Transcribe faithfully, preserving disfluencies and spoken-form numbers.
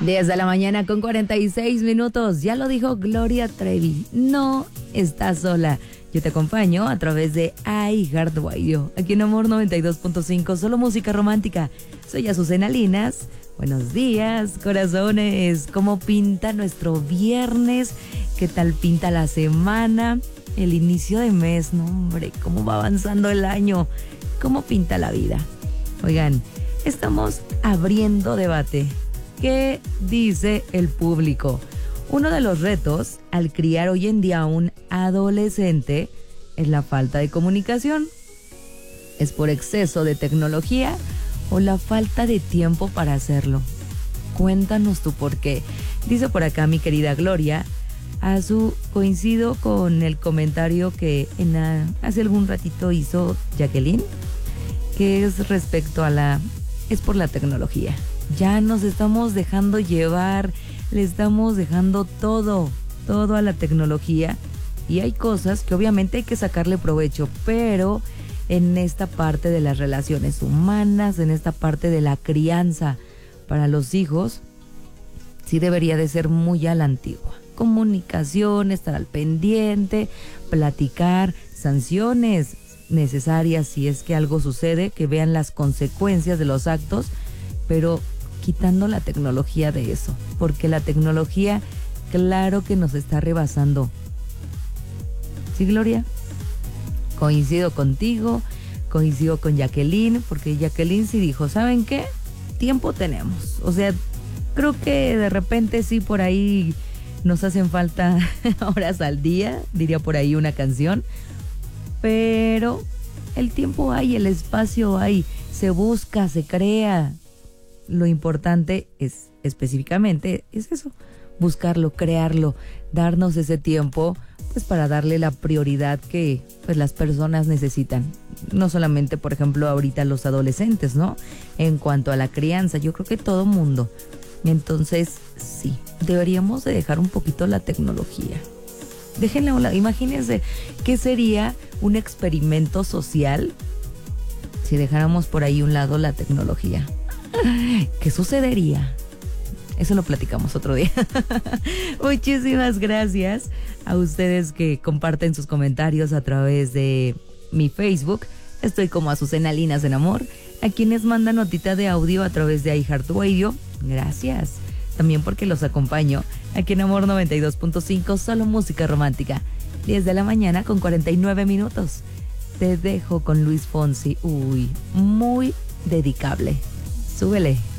diez de la mañana con cuarenta y seis minutos. Ya lo dijo Gloria Trevi. No estás sola. Yo te acompaño a través de iHeartRadio. Aquí en Amor noventa y dos punto cinco. Solo música romántica. Soy Azucena Linas. Buenos días, corazones. ¿Cómo pinta nuestro viernes? ¿Qué tal pinta la semana? El inicio de mes. No, hombre, ¿cómo va avanzando el año? ¿Cómo pinta la vida? Oigan, estamos abriendo debate. ¿Qué dice el público? Uno de los retos al criar hoy en día a un adolescente es la falta de comunicación. ¿Es por exceso de tecnología o la falta de tiempo para hacerlo? Cuéntanos tú por qué. Dice por acá mi querida Gloria, Azu, coincido con el comentario que en la, hace algún ratito hizo Jacqueline, que es respecto a la... es por la tecnología. Ya nos estamos dejando llevar, le estamos dejando todo, todo a la tecnología. Y hay cosas que obviamente hay que sacarle provecho, pero en esta parte de las relaciones humanas, en esta parte de la crianza para los hijos, sí debería de ser muy a la antigua. Comunicación, estar al pendiente, platicar, sanciones necesarias si es que algo sucede, que vean las consecuencias de los actos, pero quitando la tecnología de eso, porque la tecnología, claro que nos está rebasando. ¿Sí, Gloria? Coincido contigo, coincido con Jacqueline, porque Jacqueline sí dijo, ¿saben qué? Tiempo tenemos. O sea, creo que de repente sí por ahí nos hacen falta horas al día, diría por ahí una canción, pero el tiempo hay, el espacio hay, se busca, se crea. Lo importante es, específicamente, es eso, buscarlo, crearlo, darnos ese tiempo, pues para darle la prioridad que pues las personas necesitan. No solamente, por ejemplo, ahorita los adolescentes, ¿no? En cuanto a la crianza, yo creo que todo mundo. Entonces, sí, deberíamos de dejar un poquito la tecnología. Déjenla a un lado. Imagínense qué sería un experimento social si dejáramos por ahí a un lado la tecnología. ¿Qué sucedería? Eso lo platicamos otro día. Muchísimas gracias a ustedes que comparten sus comentarios a través de mi Facebook. Estoy como Azucena Linas en Amor. A quienes mandan notita de audio a través de iHeartRadio, gracias. También porque los acompaño aquí en Amor noventa y dos punto cinco, solo música romántica. diez de la mañana con cuarenta y nueve minutos. Te dejo con Luis Fonsi. Uy, muy dedicable. Súbele.